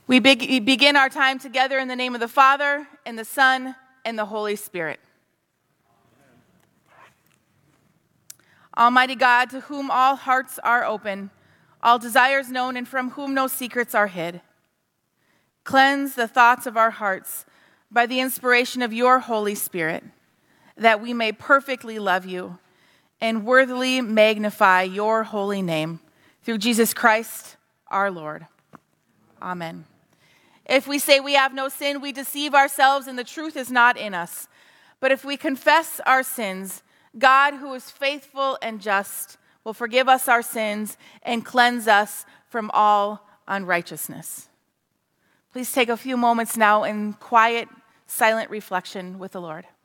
We begin our time together in the name of the Father, and the Son, and the Holy Spirit. Almighty God, to whom all hearts are open, all desires known, and from whom no secrets are hid, cleanse the thoughts of our hearts by the inspiration of your Holy Spirit, that we may perfectly love you and worthily magnify your holy name, through Jesus Christ our Lord. Amen. If we say we have no sin, we deceive ourselves and the truth is not in us. But if we confess our sins, God, who is faithful and just, will forgive us our sins and cleanse us from all unrighteousness. Please take a few moments now in quiet, silent reflection with the Lord.